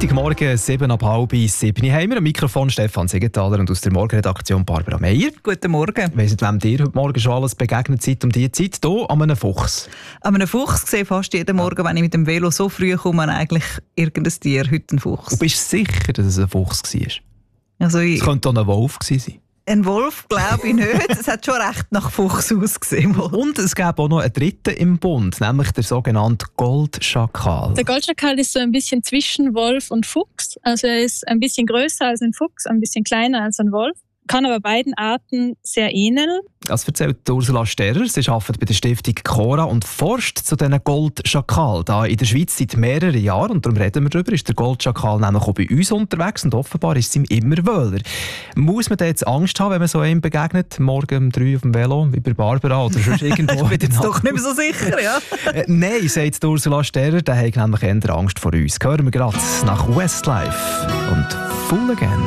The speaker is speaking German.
Freitagmorgen, 6:30 haben wir am Mikrofon Stefan Siegenthaler und aus der Morgenredaktion Barbara Meier. Guten Morgen. Ich weiss nicht, wem dir heute Morgen schon alles begegnet seid um diese Zeit. Hier an einem Fuchs. An einem Fuchs sehe ich fast jeden Morgen, wenn ich mit dem Velo so früh komme, eigentlich irgendein Tier, heute ein Fuchs. Du bist sicher, dass es ein Fuchs war? Also Es könnte auch ein Wolf gewesen sein. Ein Wolf glaube ich nicht. Es hat schon recht nach Fuchs ausgesehen. Und es gäbe auch noch einen dritten im Bund, nämlich der sogenannte Goldschakal. Der Goldschakal ist so ein bisschen zwischen Wolf und Fuchs. Also er ist ein bisschen größer als ein Fuchs, ein bisschen kleiner als ein Wolf. Kann aber beiden Arten sehr ähneln. Das erzählt Ursula Sterrer. Sie arbeitet bei der Stiftung Cora und forscht zu diesen Goldschakal. Da in der Schweiz seit mehreren Jahren, und darum reden wir darüber, ist der Goldschakal nämlich auch bei uns unterwegs und offenbar ist es ihm immer wohler. Muss man da jetzt Angst haben, wenn man so einem begegnet, morgen um 3 auf dem Velo, wie bei Barbara oder sonst irgendwo? Ich bin jetzt doch nicht mehr so sicher, ja. Nein, sagt Ursula Sterrer, der hat nämlich eher Angst vor uns. Hören wir gerade nach Westlife und Full Again.